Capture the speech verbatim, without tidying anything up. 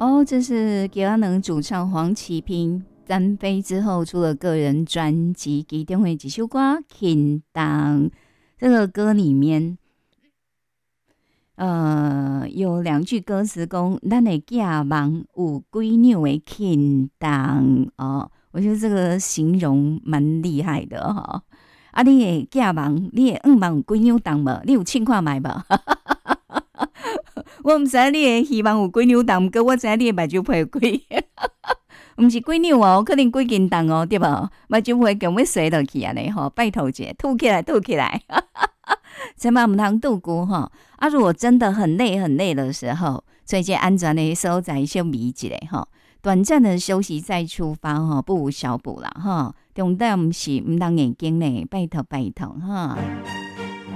哦，这是吉拉能主唱黄启平单飞之后出了个人专辑，其中的一首歌《轻当》。这个歌里面，呃，有两句歌词讲：“咱的囝梦有几扭的轻当。”哦，我觉得这个形容蛮厉害的哈、哦。啊，你的囝梦，你的翁梦有几扭重无？你有称看卖无？我毋知你的希望有几扭重，不过我知你的目睭皮有几，毋是几扭哦，可能几斤重哦，对无？目睭皮强要垂落去安尼吼，拜托者，吐起来，吐起来，千万毋通度久吼。啊，如果真的很累很累的时候，找一个安全的所在休眠一下吼，短暂的休息再出发吼，不无小补啦吼。重点毋是毋通眼睛呢，拜托拜托哈。